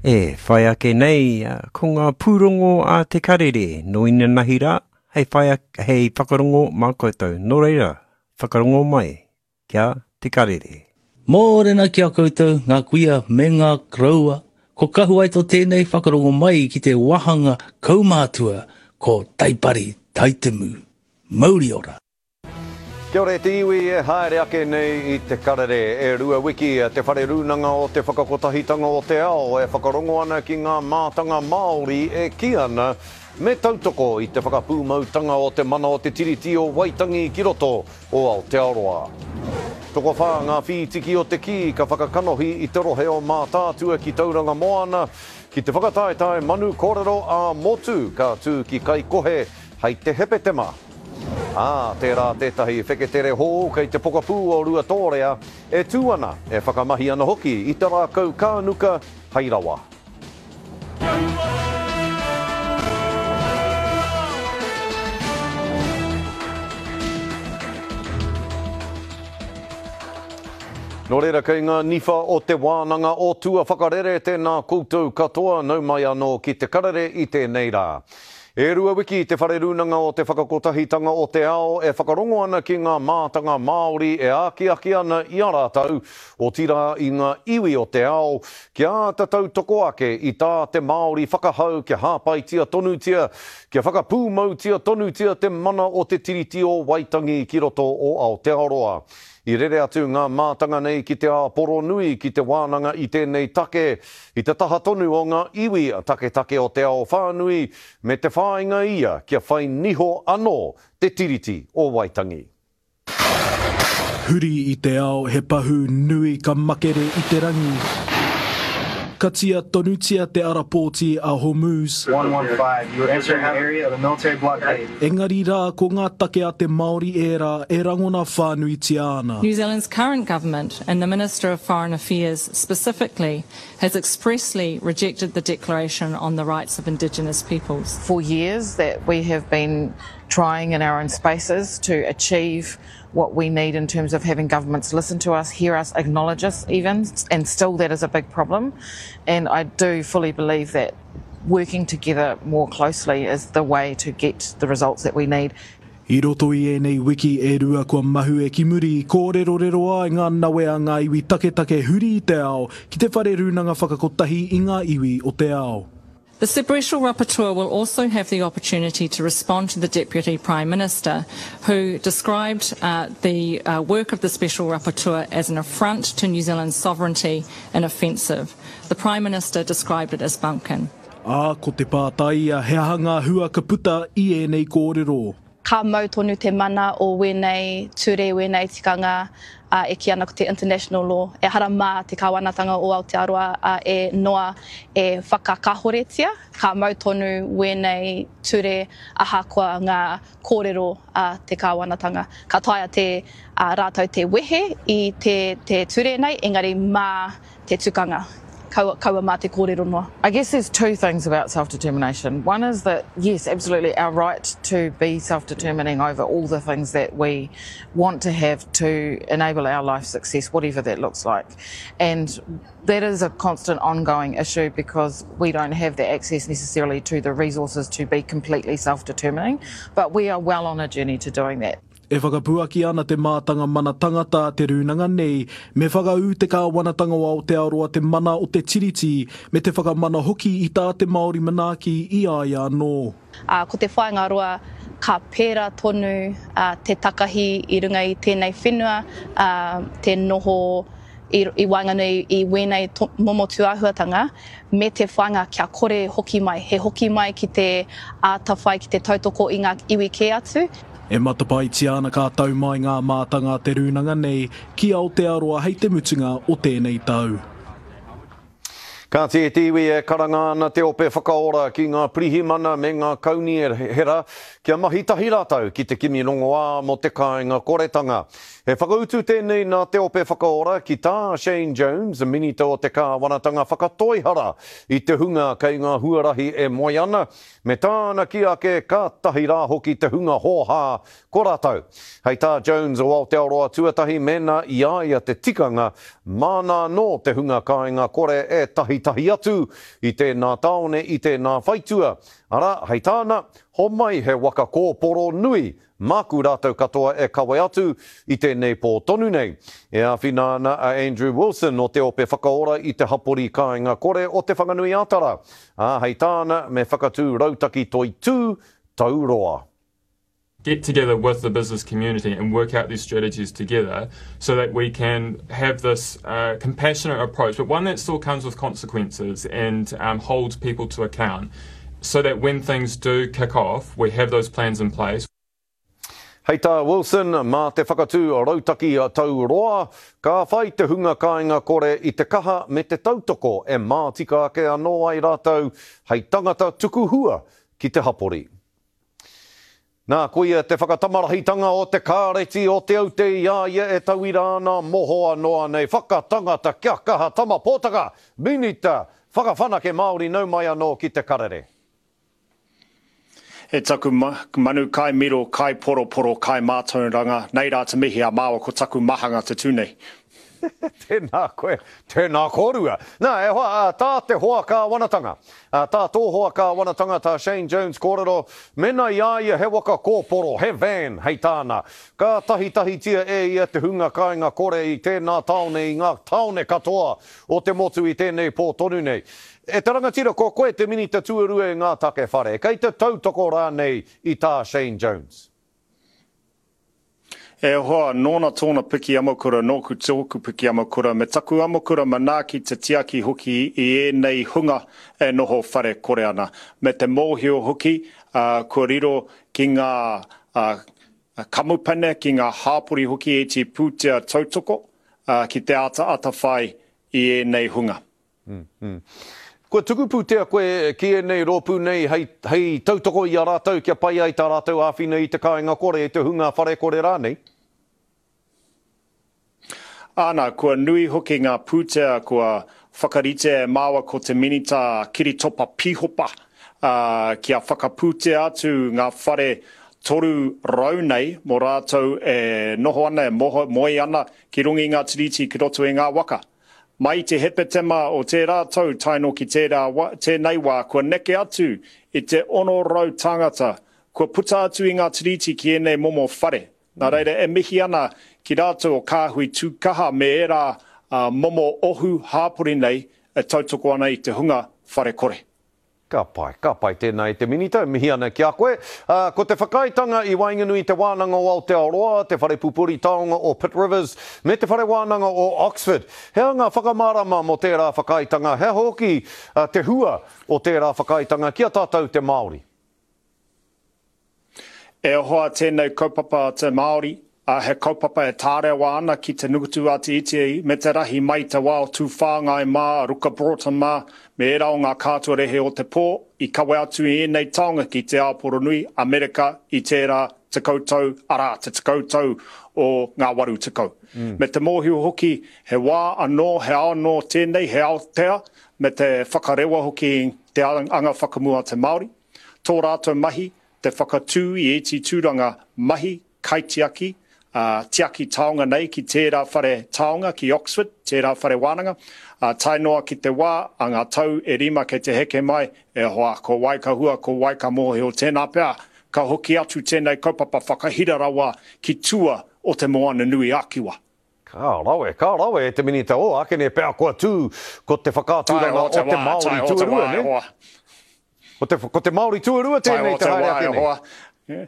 E, whai ake nei, ko ngā pūrongo a te karere, no ina nahira, hei whakarongo mā koutou. Nō reira, whakarongo mai, kia te karere. Mōrena kia koutou, ngā kuia me ngā kraua. Ko kahu ai tō tēnei whakarongo mai ki te wahanga kaumātua ko Taipari Taitemu. Mauri ora. Kia ora te iwi e haere ake nei I te karere e rua wiki te whare rūnanga o te whakakotahitanga o te ao e whakarongo ana ki ngā mātanga Māori e ki ana me tautoko I te whakapūmautanga o te mana o te tiriti o Waitangi ki roto o Aotearoa. Toko whā ngā whitiki o te ki ka whakakanohi I te rohe o mātātua ki tauranga moana ki te whakataetae manu kōrero a motu ka tū ki kai kohe hei te hepetema. Tērā tētahi wheketere hō kei te pokapū o rua tōrea e tūana e whakamahi ana hoki I te rākau kānuka hei rawa. Nō reira kei ngā niwha o te wānanga o tua whakarere tēnā koutou katoa nau mai anō ki te karere I tēnei rā. E rua wiki te whare rūnanga o te whakakotahitanga o te ao e whakarongo ana ki ngā mātanga Māori e āki ana I a rātau o tira I ngā iwi o te ao kia tatau toko ake I tā te Māori whakahau kia hāpaitia tonutia kia whakapūmautia tonutia te mana o te tiriti o Waitangi ki roto o Aotearoa. I rere atu ngā mātanga nei ki te āporo nui ki te wānanga I tēnei take, I te taha tonu o ngā iwi take o te ao whānui, me te whāinga ia kia whai niho anō te tiriti o Waitangi. Huri I te ao he pahu nui ka makere I te rangi. Ka tia tonutia te arapōti a Hormuz. 115, you were entering the area of the military blockade. Engari rā ko ngā take a te Māori era e rangona whānui tiana. New Zealand's current government and the Minister of Foreign Affairs specifically has expressly rejected the Declaration on the Rights of Indigenous Peoples. For years that we have been trying in our own spaces to achieve what we need in terms of having governments listen to us, hear us, acknowledge us even, and still that is a big problem. And I do fully believe that working together more closely is the way to get the results that we need. I roto I nei wiki e rua kua mahu e ki muri, kōrero ai ngā nawe a ngā iwi take huri I te ao, ki te whare rūnanga whakakotahi I ngā iwi o te ao. The Sebretial Rapporteur will also have the opportunity to respond to the Deputy Prime Minister, who described the work of the Special Rapporteur as an affront to New Zealand's sovereignty and offensive. The Prime Minister described it as bunkin. Ko te pātaia, he hanga hua ka puta I nei kōrero. Ka mau tonu te mana o wenei ture, wenei tikanga e ki ana ko te international law. E hara mā te kāwanatanga o Aotearoa e noa e whakakahoretia. Ka mau tonu wenei ture aha koa ngā kōrero te kāwanatanga. Ka taia te rātau te wehe I te ture nei, engari mā te tukanga. Kaua mā te kōrero noa. I guess there's two things about self-determination. One is that, yes, absolutely, our right to be self-determining over all the things that we want to have to enable our life success, whatever that looks like. And that is a constant ongoing issue because we don't have the access necessarily to the resources to be completely self-determining, but we are well on a journey to doing that. E whakapuaki ana te mātanga mana tangata te rūnanga nei, me whakau te kāwanatanga o Aotearoa te mana o te tiriti, me te whakamana hoki I tā te Māori manaaki I ai anō. Ko te whainga roa, ka pēra tonu te takahi I runga I tēnei whenua, te noho I wainganui I wenei momo tuahuatanga, me te whainga kia kore hoki mai. He hoki mai ki te ātawhai, ki te tautoko I ngā iwi ke atu. E matapai tiana ka tau mai ngā mātanga te rūnanga nei ki Aotearoa hei te mutunga o tēnei tau. Ka te tiwi e karanga ana te ope whakaora ki ngā pirihimana me ngā kauni e hera kia mahi tahi rātau ki te kimi rongoā mo te kāinga koretanga. He whakautu tēnei nā te ope whakaora ki tā Shane Jones, minita o te kāwanatanga whakatoihara I te hunga kei ngā huarahi e moe ana, me tāna ki ake ka tahi rā hoki te hunga hōhā ko rātau. Hei tā Jones o Aotearoa tuatahi mena I aia te tikanga, mana no te hunga kāinga kore e tahi tahi atu I tēnā taone, I tēnā whaitua. Ara, hei tāna, ho mai he waka kōporo nui. Māku rātou katoa e kawe atu I tēnei pō tonu nei. E a whinana a Andrew Wilson o te ope whakaora I te hapori kāinga kore o te whanganui ātara. Hei tāna me whakatū rautaki toi tū tauroa. Get together with the business community and work out these strategies together so that we can have this compassionate approach, but one that still comes with consequences and holds people to account so that when things do kick off, we have those plans in place. Hei tā Wilson, mā te whakatū o rautaki a tauroa, ka whai te hunga kāinga kore I te kaha me te tautoko e mātika ake anō ai rātou hei tangata tukuhua ki te hapori. Nā koia te whakatamarahi-tanga o te kāreti o te aute ia e tauira ana mohoa noa nei whakatangata kia kaha tama pōtaka, minita, whakawhanake Māori nau mai anō ki te karere. E taku manu kai miro, kai poro poro, kai mātauranga, nei rā te mihi a māua ko taku mahanga te tūnei. Tēnā koe, tēnā korua. Nā, e hoa, tā te hoa kā wanatanga. Tā tō hoa kā wanatanga tā Shane Jones kōrero. Mena iaia he waka kōporo, he van, hei tāna. Ka tahi tia e ia te hunga kāinga kore I tēnā taone, I ngā taone katoa o te motu I tēnei pō tonu nei. E te rangatira ko koe te minita tuarua ngā take whare. Kei te tautoko rānei I tā Shane Jones. E hoa, nōna tōna piki amakura, nōku tōku piki amakura, me taku amakura manaki te tiaki hoki I nei hunga e noho whare kore ana. Me te mōhio hoki, kua riro ki ngā kamupene, ki ngā hāpori hoki e ti pūtea tautoko, ki te ata whai I nei hunga. Kua tuku pūtea koe ki e nei rōpū nei hei tautoko I a rātou kia pai ai tā rātou āwhina I te kāinga kore I te hunga whare kore rānei? Ana, kua nui hoki ngā pūtea, kua whakarite māua ko te minita kiritopa pihopa, kia whakapūtea atu ngā whare toru rau nei, mō rātou e noho ana, e moe ana ki rungi ngā tiriti ki roto e ngā waka. Mai te hepetema o te rātou taino ki tēnei wā, kua neke atu I te ono rau tangata, kua puta atu I ngā tiriti ki enei momo whare. Nā reira e mihi ana ki rātou o kāhui tūkaha me era momo ohu hāpori nei e tautoko ana I te hunga whare kore. Ka pai tēnei te minita, mihi ana ki a koe. Ko te whakaitanga I Wainganui te wānanga o Aotearoa, te whare pupuri taonga o Pitt Rivers, me te whare wānanga o Oxford. Hea ngā whakamārama mo tērā whakaitanga, hea hoki te hua o tērā whakaitanga, kia tātou te Māori? E hoa tēnei kaupapa te Māori, he kaupapa e tārewa ana ki te nukutu a te iti me te rahi mai te wā o tū whāngai mā, ruka Broughton mā, me e rao ngā kātua rehe o te pō, I kawe atu I enei taonga ki te Aoporonui, Amerika, I tērā te koutou, arā te koutou o ngā waru tikau. Me te mōhiu hoki, he wā anō, he ao anō tēnei, he Aotea, me te whakarewa hoki te anga whakamua te Māori. Tō rātou mahi, te whakatū I eti tūranga mahi, kaitiaki, tiaki taonga nei ki tērā whare taonga ki Oxford, tērā whare wānanga, tainoa ki te wā, a ngā tau e rima ke te heke mai, e hoa ko waika hua, ko waika mohe o tēnā pēr, ka hoki atu tēnei kaupapa whakahira rawa ki tua o te moana nui ākiwa. Ka rawe, e te minita o, akene pēr koa tū, ko te whakātūranga o te Māori tuarua, ne? Ko te Māori tuarua tēnei te haere akene.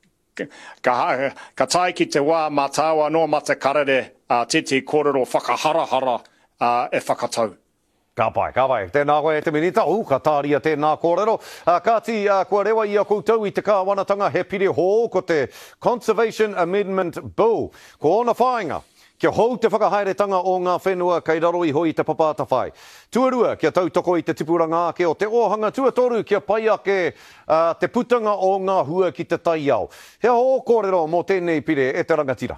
Ka tai ki te wā mātāua no ma te karere te kōrero whakaharahara e whakatau. Ka pai. Tēnā koe te minita, ka tāria tēnā kōrero. Kāti, kua rewa I a koutou I te kāwanatanga he pire hō ko te Conservation Amendment Bill. Ko ona whāinga, kia hou te whakahaeretanga o ngā whenua kei raro I hoi te papata whai. Tuarua, kia tautoko I te tipuranga ake o te ohanga tuatoru kia pai ake te putanga o ngā hua ki te taiao. Hea hō kōrero mō tēnei pire e te rangatira.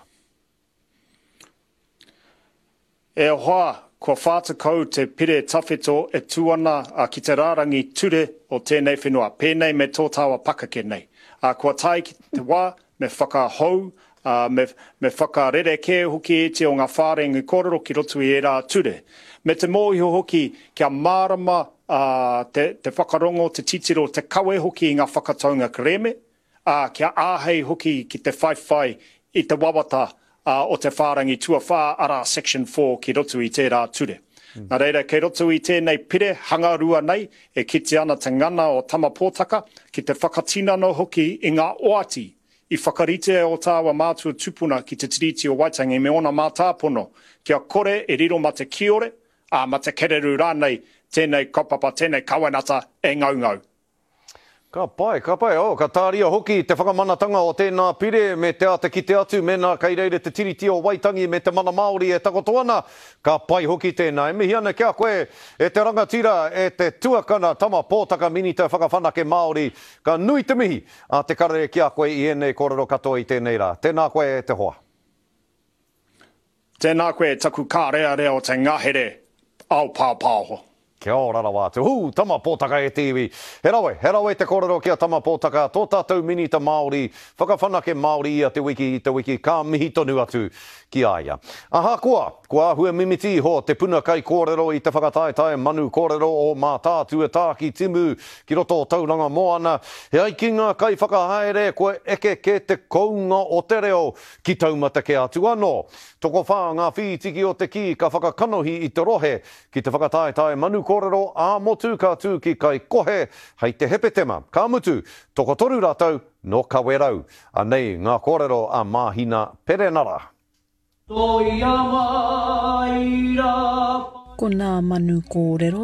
E hoa, kua whātakau te pire tawhito e tuana ki te rārangi ture o tēnei whenua. Pēnei me tō tawa pakake nei. Kua tai ki te wā me whakahou me whakarere ke hoki e te o ngā whārengi kōrero ki roto i rā ture. Me te mōiho hoki kia mārama te whakarongo, te titiro, te kawe hoki i ngā whakataunga kareme, kia āhei hoki ki te whaiwhai i te wawata o te whārangi tuawhā ara Section 4 ki roto i te rā ture. Nā reira, kei roto i tēnei pire, hangarua nei, e kite ana te ngana o tama pōtaka, ki te whakatinano hoki i ngā oati, i whakarite o tāua mātua tupuna ki te tiriti o Waitangi me ona mātāpono, kia kore e riro ma te kiore, ma te kereru rānei, tēnei kaupapa, tēnei kawanata e ngaungau. Ka pai, ka tāria hoki te whakamanatanga o tēnā pire me te ate ki te atu me nā kai reire te tiriti o Waitangi me te mana Māori e takotoana. Ka pai hoki tēnā. E mihi ana kia koe e te rangatira e te tuakana tama pōtaka minita whakawhanake Māori. Ka nui te mihi a te karere kia koe i enei kōrero katoa i tēnei rā. Tēnā koe e te hoa. Tēnā koe taku kārea rea o te ngahere au pāpāho. Kia ora rawa te tama pōtaka e tiwi. He rawe te kōrero kia tama pōtaka, tō tātou minita Māori, whakawhanake Māori i te wiki, ka mihi tonu atu ki aia. Aha kua hua mimiti ho te puna kai kōrero i te whakataetae manu kōrero o mā tātua tāki timu ki roto o tauranga moana. He aikinga kai whakahaere koe eke ke te kounga o te reo ki taumata ke atu anō. Toko whā ngā whitiki o te ki ka whakakanohi i te rohe ki te whakataetae manu kōrero a motu ka tū ki kai kohe hei te hepetema. Ka mutu, toko toru rātou no ka werau. Anei ngā kōrero a Mahina Perenara. Ko nā manu kōrero.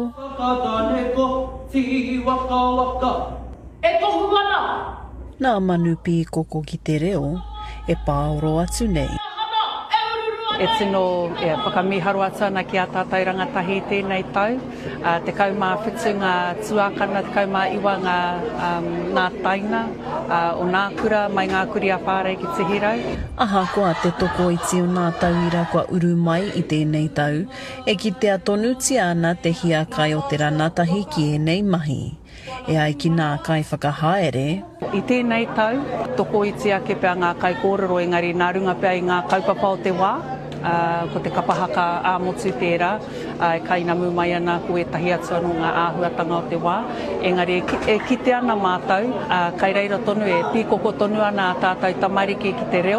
Nā manu pi koko ki te reo, e pāoro atu nei. E tino whakamiharu atana ki a tātai rangatahi tēnei tau. Te kaumā whitu ngā tuakana, te kaumā iwa ngā taina, o ngā kura mai ngā kuri a whārei ki te hirau. Aha koa te toko iti o ngā tauira kua uru mai i tēnei tau, e ki te atonu ti ana te hia kai o te ranatahi ki enei mahi. E ai ki nā kai whakahaere. I tēnei tau, toko iti ake pia ngā kai kōrero, engari nā runga pia i ngā kaupapa o te wā. Ko te kapahaka a motu tērā, e kaina mūmai ana ko e tahi atu anō ngā āhuatanga o te wā. Engari e kite ana mātou, kai reira tonu e pīkoko tonu ana a tātou tamariki ki te reo.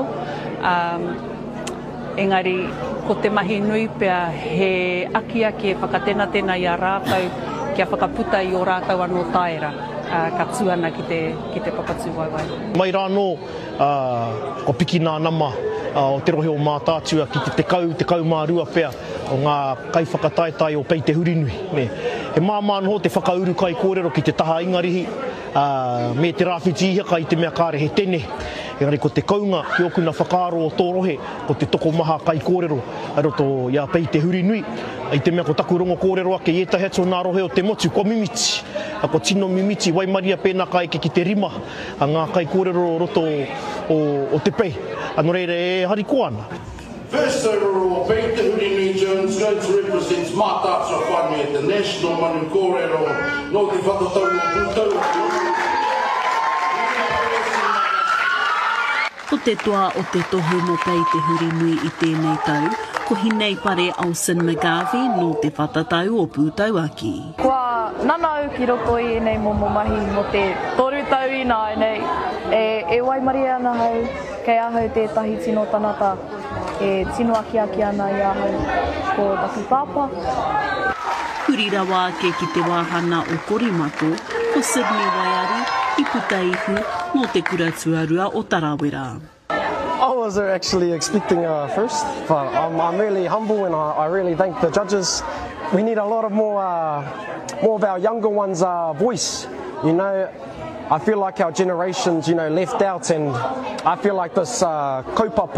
Engari ko te mahi nui pia he aki e whakatena i a rātou kia whakaputa i o rātou anō taera. Ka tuana ki te papatu waiwai. Mai rānō, ko piki nā nama o te rohe o mātātua ki te kau mārua pea o ngā kai whakataetai o pei te hurinui. He māmāno te whakauru kai kōrero ki te taha ingarihi, me te rāwhiti ihaka i te mea kāre he tene. Engari ko te kaunga ki oku na whakaaro o tō rohe, ko te toko maha kai kōrero, a roto ia pei te hurinui. I te mea ko taku rongo kōrero ake i etahi atu o nā rohe o te motu, ko mimiti. Ko tino mimiti, waimaria pēnā kai ke ki te rima, a ngā kai kōrero roto o te pei. Anō reire e hari koana. First overall, Peter Hurinui Jones going to represent Mātātua whānui at the National Manu Kōrero, no te whakatau o Pūtau. Ko te toa o te tohu mo pei te Hurinui i tēnei tau, ko hinei pare Alson McGarvey no te whatatau o Pūtau aki. Kua nanau ki roto i enei momo mahi mo te toru tau ina enei. E waimari ana hau, kei ahau tētahi tino tanata, e tino aki ana i ahau ko taku pāpā. Huri rawa ake ki te wāhana o Korimato, ko Sydney Waiari, i puta ihu no te kura tuarua o Tarawera. I was actually expecting first, but I'm really humble and I really thank the judges. We need a lot of more of our younger ones' voice. You know, I feel like our generation's left out, and I feel like this kaupapa